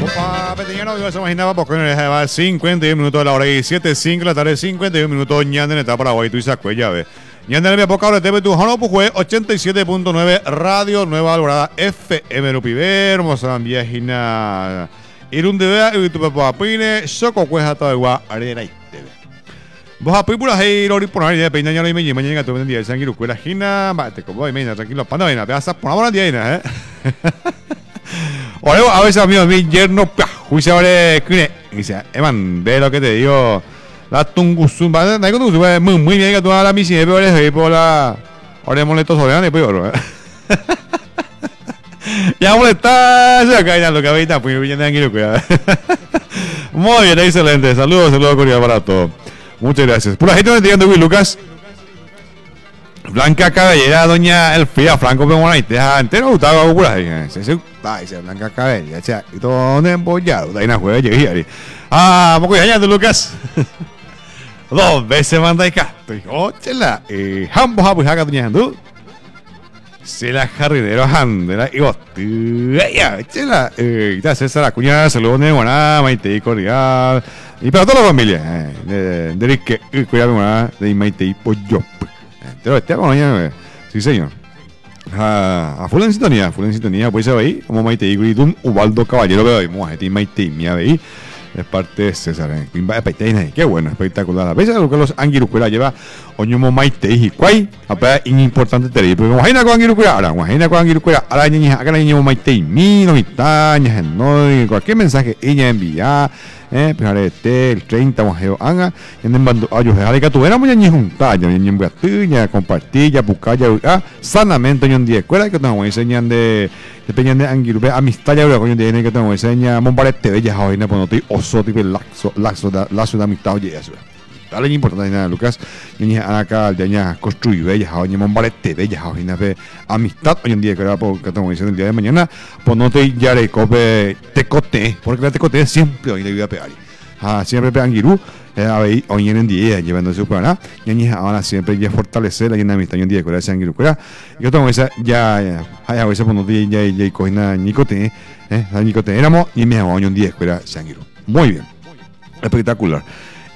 Opa, peteñano, yo se imaginaba porque no dejaba 51 minutos de la hora y 7:05 de la tarde, 51 minutos, ñande en etapa Paraguay, tú y saco, ya ves. Ñande en el poca hora de TV, tu Jano Pujue, 87.9, Radio Nueva Alborada, FM Rupiver, Mozambique, Viajina, Irunde Vea, y tu papá Pine, Soco Cueja, todo igual, Arena y TV. Vos a Pípula, hey, Lori, por ahí, de Peñaña, y mañana, tu vendía, el Sanguiru, Cuela, Gina, bate, como, y meña, tranquilo, panda, vaina, pedazo, por una buena día, Oreo, a veces amigo mi yerno juicio ahora que dice, Eman, ve lo que te digo. La tungusun, va, no hay que tú muy bien que tú la misi de peores de por la ahora molesto sobre de peor. Ya molesta, se cae lo que ahorita pues bien tranquilo, cuidado. Muy bien, excelente. Saludos cordial para todos. Muchas gracias. Por la gente me entiende, Will Lucas. Blanca Cabellera, doña Elfia Franco Pemonaita, entero gustaba algo por ahí. Dice Blanca Cabellera, y todo embollado, ahí una juega llegué ahí. Poco ya tú, Lucas. 2 veces manda y casto. Chela, ambos a pujar doña Andú. Se la jardinero handela y vos, chela, ya César Acuña, saludos de buena, Maite y cordial. Y para toda la familia, de que cuidado de Maite y pollo. Pero sí señor. Full en sintonía, pues se ve ahí, como Maite y Gridum, Ubaldo Caballero, veo ahí, Mojete y Maite y Mía ve ahí, es parte de César, qué bueno, espectacular. A veces lo que los Anguirucuera lleva, Oñomo Maite y Cuay, apenas importante tener, porque imagina con Anguirucuera, ahora niña, acá la niña Maite y Mi, no mitañas, no, cualquier mensaje, ella envía. Este, el 30 mojeo anga y en bando ayos de que tuviera muy ni juntar ya ni en compartir ya buscar ya sanamente en día escuela que tengo enseñan de dependiendo de anguirube amistad ya con día que tengo enseña monbarete de ya hoy no puedo oso tipo lazo de amistad oye eso dale importante nada Lucas ni acá de ya construir ya hoy monbarete de ya hoy no ve amistad hoy en día que tengo enseñando el día de mañana pues no te ya le cope te cote porque la te cote siempre hoy le voy a pegar siempre pegan Girú hoy en día llevando su programa y ahora siempre ya fortalecer la llena de amistad hoy en día que sean Girú yo tengo esa ya a veces pues no te ya cogina nicote éramos y me hago hoy en día que sean Girú muy bien espectacular.